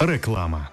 Реклама.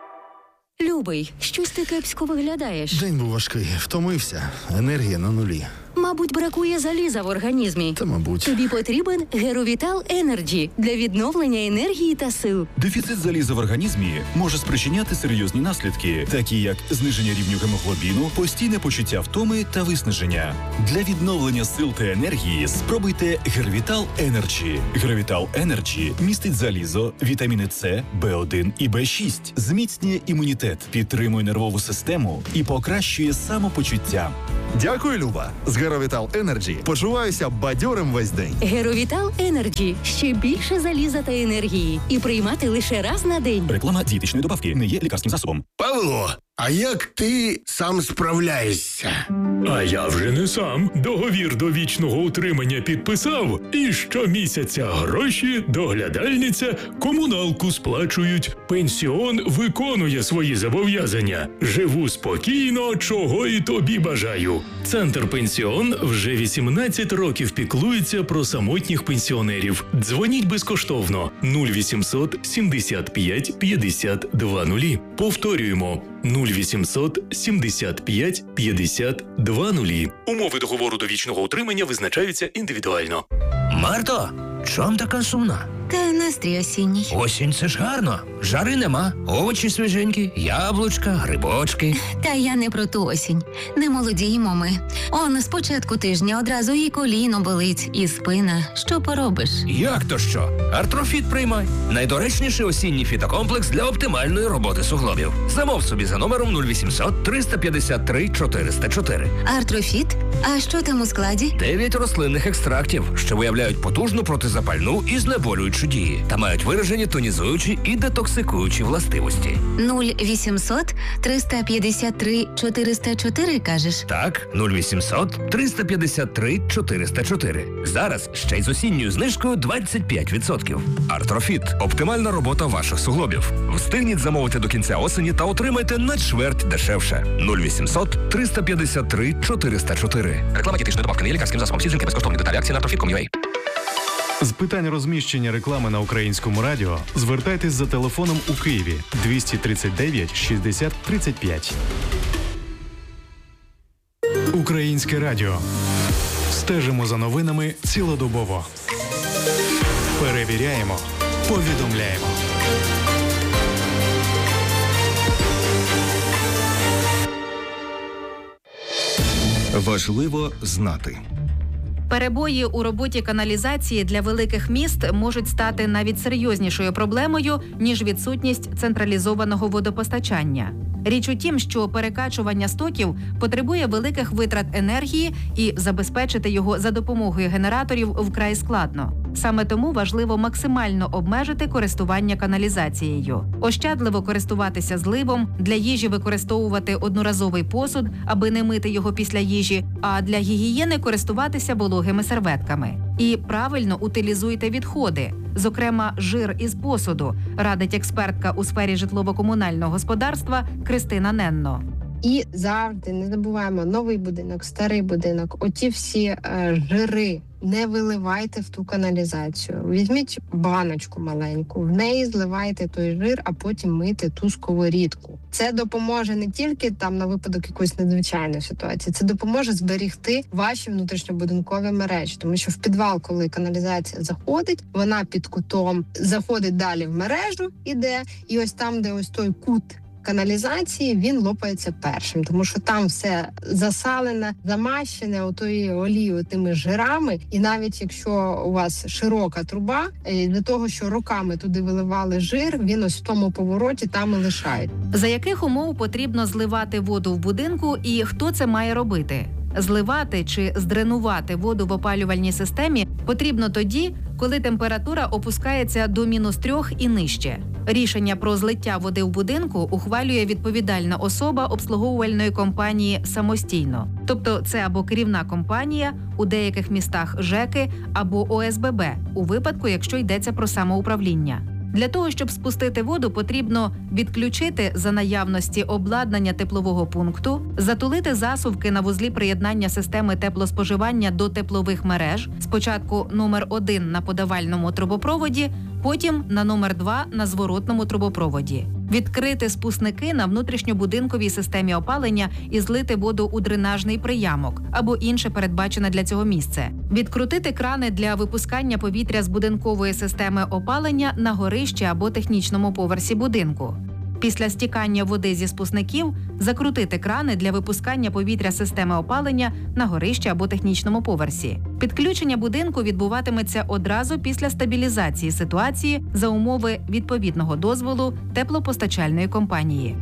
Любий, щось ти кепсько виглядаєш. День був важкий, втомився, енергія на нулі. Мабуть, бракує заліза в організмі. Та, мабуть. Тобі потрібен Геровітал Енерджі для відновлення енергії та сил. Дефіцит заліза в організмі може спричиняти серйозні наслідки, такі як зниження рівню гемоглобіну, постійне почуття втоми та виснаження. Для відновлення сил та енергії спробуйте Геровітал Енерджі. Геровітал Енерджі містить залізо, вітаміни С, В1 і В6, зміцнює імунітет, підтримує нервову систему і покращує самопочуття. Дякую, Люба. З Геровітал Енерджі почуваюся бадьорим весь день. Геровітал Енерджі. Ще більше заліза та енергії. І приймати лише раз на день. Реклама дієтичної добавки не є лікарським засобом. Павло, а як ти сам справляєшся? А я вже не сам. Договір довічного утримання підписав, і щомісяця гроші, доглядальниця, комуналку сплачують. Пенсіон виконує свої зобов'язання. Живу спокійно, чого і тобі бажаю. Центр Пенсіон вже 18 років піклується про самотніх пенсіонерів. Дзвоніть безкоштовно 0800 75 52 0. Повторюємо 0800 75 52 0. Умови договору довічного утримання визначаються індивідуально. Марто, чом така сумна? Та настрій осінній. Осінь – це ж гарно. Жари нема, овочі свіженькі, яблучка, грибочки. Та я не про ту осінь. Не молодіємо ми. Он з початку тижня одразу і коліно болить, і спина. Що поробиш? Як то що? Артрофіт приймай. Найдоречніший осінній фітокомплекс для оптимальної роботи суглобів. Замов собі за номером 0800 353 404. Артрофіт? А що там у складі? 9 рослинних екстрактів, що виявляють потужну протизапальну і знеболюючу дії та мають виражені тонізуючі і детоксикуючі властивості. 0800 353 404, кажеш? Так, 0800 353 404. Зараз ще й з осінньою знижкою 25%. Артрофіт – оптимальна робота ваших суглобів. Встигніть замовити до кінця осені та отримайте на чверть дешевше. 0800 353 404. Реклама дієтичної добавки не є лікарським засобом. Всі жінки безкоштовні. Деталі акції на artrofit.com.ua. З питань розміщення реклами на Українському радіо звертайтесь за телефоном у Києві 239 60 35. Українське радіо. Стежимо за новинами цілодобово. Перевіряємо, повідомляємо. Важливо знати. Перебої у роботі каналізації для великих міст можуть стати навіть серйознішою проблемою, ніж відсутність централізованого водопостачання. Річ у тім, що перекачування стоків потребує великих витрат енергії і забезпечити його за допомогою генераторів вкрай складно. Саме тому важливо максимально обмежити користування каналізацією. Ощадливо користуватися зливом, для їжі використовувати одноразовий посуд, аби не мити його після їжі, а для гігієни користуватися вологими серветками. І правильно утилізуйте відходи, зокрема жир із посуду, радить експертка у сфері житлово-комунального господарства Кристина Ненно. І завжди не забуваємо новий будинок, старий будинок, оті всі жири не виливайте в ту каналізацію. Візьміть баночку маленьку, в неї зливайте той жир, а потім мийте ту сковорідку. Це допоможе не тільки там на випадок якоїсь надзвичайної ситуації, це допоможе зберегти ваші внутрішньобудинкові мережі. Тому що в підвал, коли каналізація заходить, вона під кутом заходить далі в мережу, іде, і ось там, де ось той кут каналізації, він лопається першим, тому що там все засалене, замащене отою олією, тими жирами, і навіть якщо у вас широка труба, для того, що роками туди виливали жир, він ось в тому повороті там і лишають. За яких умов потрібно зливати воду в будинку і хто це має робити? Зливати чи здренувати воду в опалювальній системі потрібно тоді, коли температура опускається до -3 і нижче. Рішення про злиття води в будинку ухвалює відповідальна особа обслуговувальної компанії самостійно. Тобто це або керівна компанія, у деяких містах ЖЕКи, або ОСББ, у випадку, якщо йдеться про самоуправління. Для того, щоб спустити воду, потрібно відключити за наявності обладнання теплового пункту, затулити засувки на вузлі приєднання системи теплоспоживання до теплових мереж, спочатку номер 1 на подавальному трубопроводі, Потім на номер 2 на зворотному трубопроводі. Відкрити спускники на внутрішньобудинковій системі опалення і злити воду у дренажний приямок або інше передбачене для цього місце. Відкрутити крани для випускання повітря з будинкової системи опалення на горищі або технічному поверсі будинку. Після стікання води зі спускників закрутити крани для випускання повітря з системи опалення на горищі або технічному поверсі. Підключення будинку відбуватиметься одразу після стабілізації ситуації за умови відповідного дозволу теплопостачальної компанії.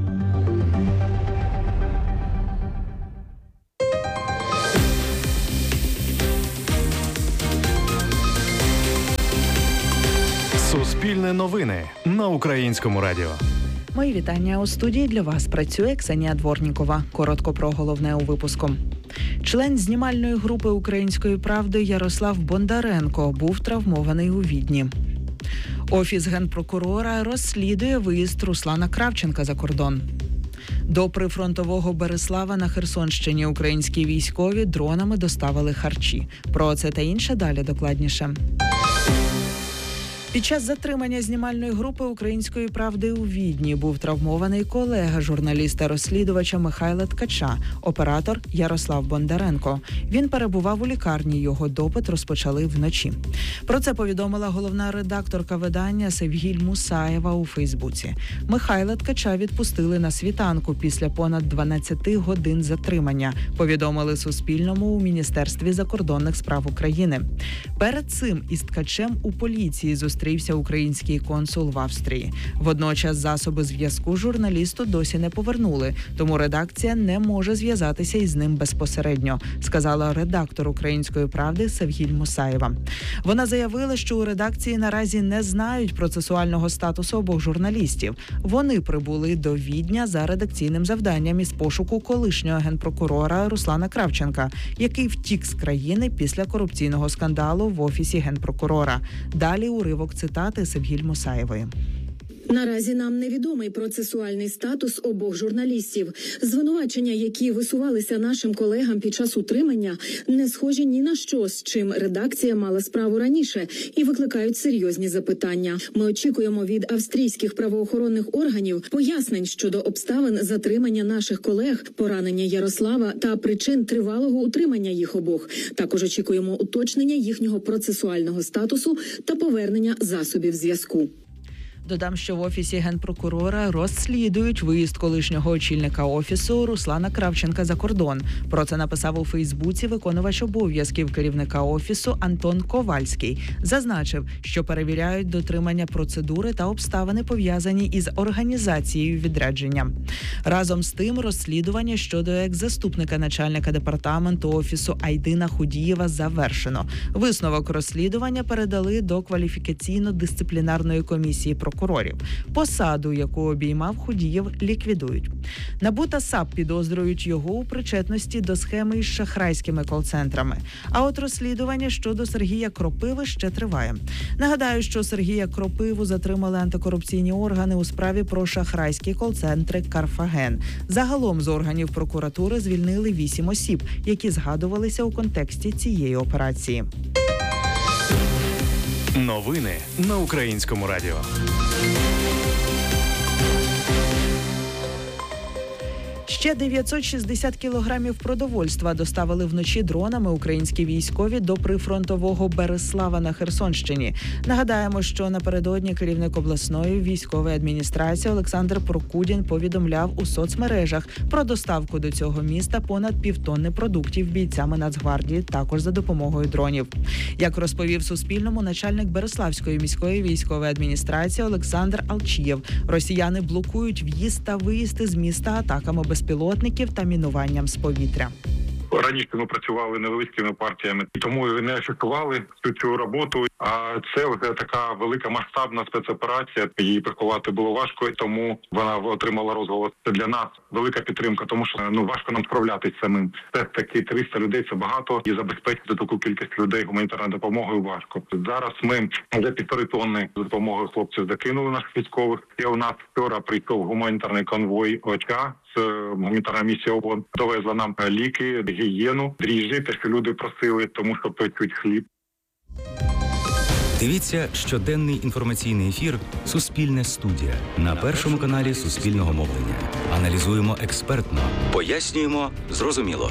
Суспільне новини на Українському радіо. Мої вітання. У студії для вас працює Ксенія Дворнікова. Коротко про головне у випуску. Член знімальної групи «Української правди» Ярослав Бондаренко був травмований у Відні. Офіс Генпрокурора розслідує виїзд Руслана Кравченка за кордон. До прифронтового Берислава на Херсонщині українські військові дронами доставили харчі. Про це та інше далі докладніше. Під час затримання знімальної групи «Української правди» у Відні був травмований колега журналіста-розслідувача Михайла Ткача, оператор Ярослав Бондаренко. Він перебував у лікарні, його допит розпочали вночі. Про це повідомила головна редакторка видання Севгіль Мусаєва у Фейсбуці. Михайла Ткача відпустили на світанку після понад 12 годин затримання, повідомили Суспільному у Міністерстві закордонних справ України. Перед цим із Ткачем у поліції зустрівся український консул в Австрії. Водночас засоби зв'язку журналісту досі не повернули, тому редакція не може зв'язатися із ним безпосередньо, сказала редактор «Української правди» Севгіль Мусаєва. Вона заявила, що у редакції наразі не знають процесуального статусу обох журналістів. Вони прибули до Відня за редакційним завданням із пошуку колишнього генпрокурора Руслана Кравченка, який втік з країни після корупційного скандалу в Офісі Генпрокурора. Далі уривок цитати Севгіль Мусаєвої. Наразі нам невідомий процесуальний статус обох журналістів. Звинувачення, які висувалися нашим колегам під час утримання, не схожі ні на що, з чим редакція мала справу раніше, і викликають серйозні запитання. Ми очікуємо від австрійських правоохоронних органів пояснень щодо обставин затримання наших колег, поранення Ярослава та причин тривалого утримання їх обох. Також очікуємо уточнення їхнього процесуального статусу та повернення засобів зв'язку. Додам, що в Офісі Генпрокурора розслідують виїзд колишнього очільника Офісу Руслана Кравченка за кордон. Про це написав у Фейсбуці виконувач обов'язків керівника Офісу Антон Ковальський. Зазначив, що перевіряють дотримання процедури та обставини, пов'язані із організацією відрядження. Разом з тим, розслідування щодо екс-заступника начальника департаменту Офісу Айдина Худієва завершено. Висновок розслідування передали до кваліфікаційно-дисциплінарної комісії прокурорів. Посаду, яку обіймав Худієв, ліквідують. НАБУ та САП підозрюють його у причетності до схеми із шахрайськими кол-центрами. А от розслідування щодо Сергія Кропиви ще триває. Нагадаю, що Сергія Кропиву затримали антикорупційні органи у справі про шахрайські кол-центри «Карфаген». Загалом з органів прокуратури звільнили 8 осіб, які згадувалися у контексті цієї операції. Новини на Українському радіо. Ще 960 кілограмів продовольства доставили вночі дронами українські військові до прифронтового Берислава на Херсонщині. Нагадаємо, що напередодні керівник обласної військової адміністрації Олександр Прокудін повідомляв у соцмережах про доставку до цього міста понад півтонни продуктів бійцями Нацгвардії, також за допомогою дронів. Як розповів Суспільному начальник Бериславської міської військової адміністрації Олександр Алчієв, росіяни блокують в'їзд та виїзд із міста атаками безпілотників та мінуванням з повітря. Раніше ми працювали невеликими партіями, тому не ефектували цю роботу. А це вже така велика масштабна спецоперація. Її приховати було важко, тому вона отримала розголос. Це для нас велика підтримка, тому що важко нам справлятися самим. Це таки 300 людей, це багато, і забезпечити таку кількість людей гуманітарною допомогою важко. Зараз ми вже 1,5 тонни за допомогою хлопців закинули наших військових. І у нас вчора прийшов гуманітарний конвой ОЧА. Гуманітарна місія ООН довезла нам ліки, гігієну, дріжджі, те, що люди просили, тому що печуть хліб. Дивіться щоденний інформаційний ефір «Суспільне студія» на Першому каналі Суспільного мовлення. Аналізуємо експертно, пояснюємо зрозуміло.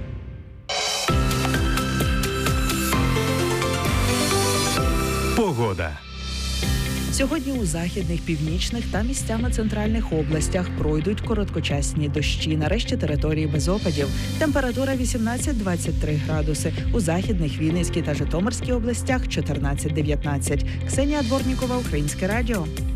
Погода. Сьогодні у західних, північних та місцями центральних областях пройдуть короткочасні дощі. На решті території без опадів. Температура 18-23 градуси. У західних, Вінницькій та Житомирській областях 14-19. Ксенія Дворнікова, Українське радіо.